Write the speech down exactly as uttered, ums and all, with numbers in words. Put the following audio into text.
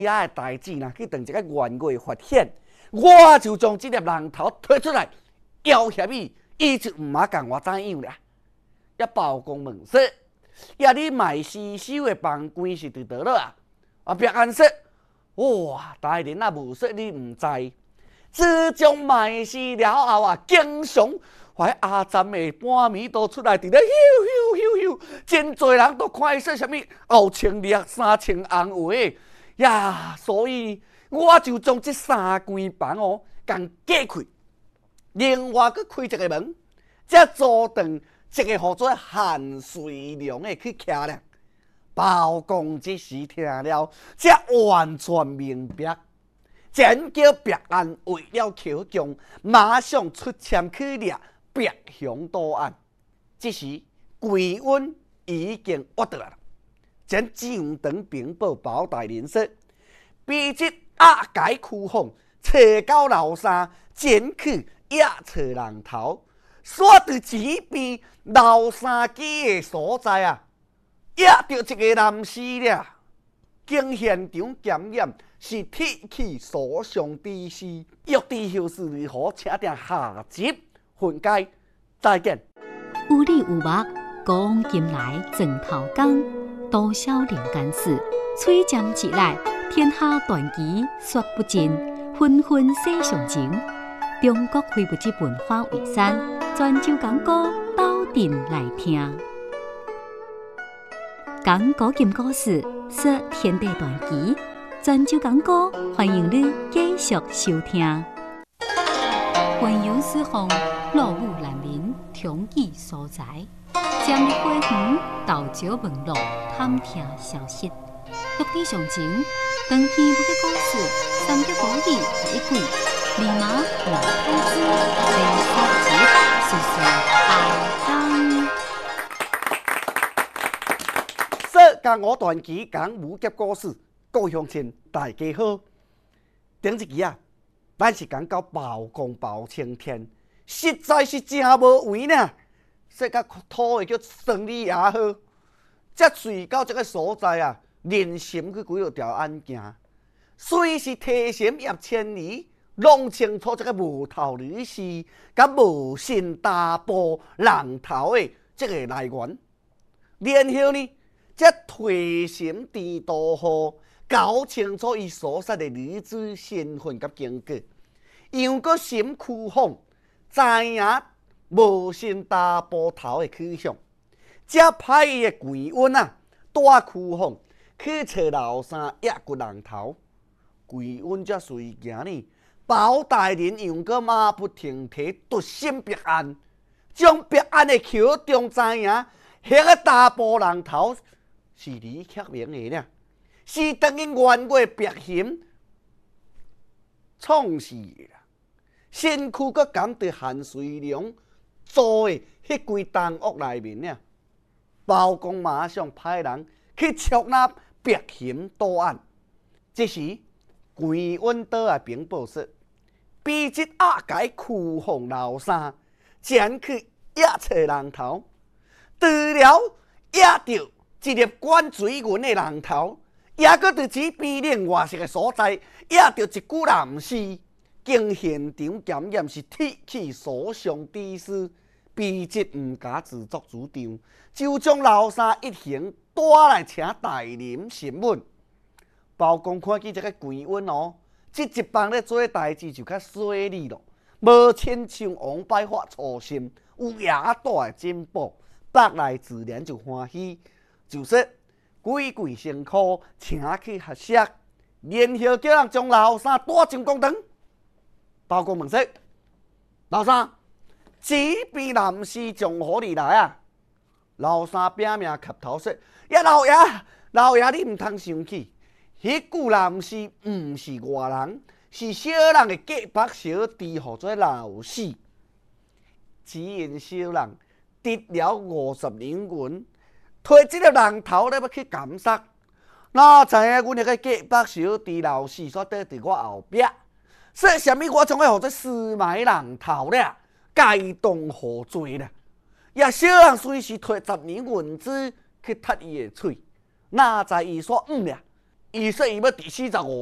遐个代志呢，去等一个员外发现，我就将这粒人头推出来，要挟伊，伊就毋茫共我怎样啦。一包公问说：“呀，你卖尸首的房间是伫倒落啊？”啊，别安说：“哇，大人啊，无说你毋知。自从卖尸了后啊，经常怀阿占的半暝都出来，伫咧咻咻咻咻，真侪人都看伊说啥物后穿绿衫穿红鞋呀，所以我就将这三间房哦，共隔开，另外佮开一个门，才阻断一个号做韩遂良的去徛了。包公这时听了，才完全明白。前叫白安为了求将，马上出签去掠白熊到案。这时桂温已经挖倒来了，前上堂禀报包大人说：笔这押解区房，找到楼三，前去野找人头，煞伫这边楼三基的所在啊，野着一个男尸了。经现场检验是铁器所伤之尸，欲知后事如何，请听下集分解。再见。 有理有目，讲今来枕头讲，多少人间事，吹针一来，天下传奇说不尽，纷纷写上情。中国非物质文化遗产，泉州讲古斗阵来听。讲古今故事，说天地传奇，泉州讲古，欢迎你继续收听。云游四方，落雾兰林，通义所在。将日花园，豆椒门路，探听消息。玉帝上情，长篇每个故事，三个古语一句，立马老太子第三集，说说爱当。 说讲我传奇，讲武侠故事，各位乡亲大家好。顶一期啊，咱是讲到包公包青天，实在是真无为呢。说甲土的叫生理也好，才随到这个所在啊，人心去几落条案件，虽是提心压千里，弄清楚这个无头女士甲无心大步人头的这个来源，然后呢，才推心置肚后，搞清楚伊所杀的女子身份甲经过，又搁心区访，知影无心大波头的去向，才派伊的贵温啊带区访去找楼三野骨人头。贵温才随行呢，包大人又搁马不停蹄夺心白案，将白案的口中知影，迄个大波人头是李克明的呢，是等于冤过白熊创死的啦。身躯搁感到韩遂良做的迄规东屋内面呢，包公马上派人去捉拿白熊到案。这时桂温倒来禀报说，笔这押解区房楼三，前去野找人头，除了野着一粒管水银的人头，也搁伫这边另外一个所在野着一具男尸。经现场检验是铁器所伤之尸，笔直毋敢自作主张，就将楼三一行带来请大人审问。包公看见这个贵温哦，这一帮咧做代志就较细腻咯，无亲像王拜发粗心，有野大的进步，百来自然就欢喜，就说贵贵辛苦，请去学习，然后叫人将楼三带进宫堂。包公问说：“老三，这边男士从何里来啊？”老三拼命磕头说：“呀，老爷，老爷，你唔通生气，迄具男士唔是外人，是小人的结拜小弟，号做老四。只因小人得了五十两银，推这个人头咧要去监杀，哪知影阮迄个结拜小弟老四煞倒伫我后壁。说什么？我将要号做私埋人头了，该当何罪了？也小人虽是摕十年银子去踢伊的嘴，哪知伊说唔了， 伊说伊要第四十五。